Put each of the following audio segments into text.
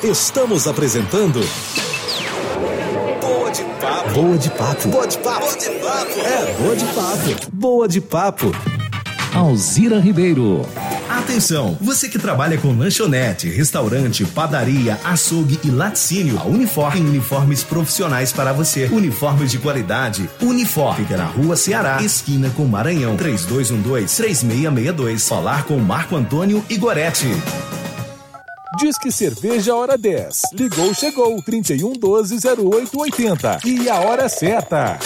Estamos apresentando Boa de Papo. Boa de Papo. Boa de Papo. Boa de Papo. Boa de Papo. Boa de Papo. Alzira Ribeiro. Atenção, você que trabalha com lanchonete, restaurante, padaria, açougue e laticínio, a Unifor tem uniformes profissionais para você. Uniformes de qualidade. Unifor fica na Rua Ceará, esquina com Maranhão, 3212-3662. Falar com Marco Antônio Igoretti. Disque Cerveja Hora 10. Ligou, chegou. 3112-0880. E a hora certa.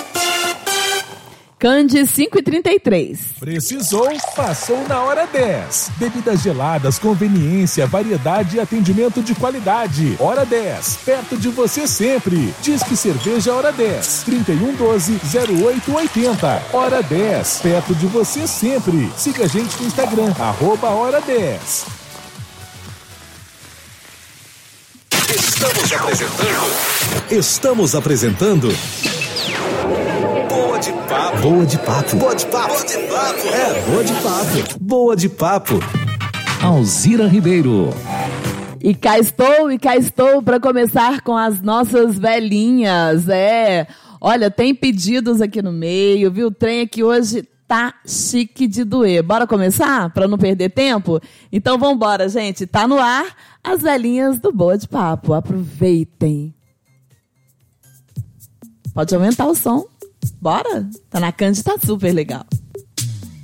Cande 5h33. Precisou, passou na hora 10. Bebidas geladas, conveniência, variedade e atendimento de qualidade. Hora 10, perto de você sempre. Disque Cerveja Hora 10, 3112-0880. Hora 10, perto de você sempre. Siga a gente no Instagram, @Hora 10. Estamos apresentando Boa de Papo. Boa de Papo. Boa de Papo. Boa de Papo. Boa de Papo. Boa de Papo. Alzira Ribeiro. E cá estou para começar com as nossas velhinhas. Olha, tem pedidos aqui no meio, viu? O trem aqui hoje tá chique de doer. Bora começar? Para não perder tempo? Então vambora, gente. Tá no ar as velhinhas do Boa de Papo. Aproveitem. Pode aumentar o som. Bora? Tá na Cande, tá super legal.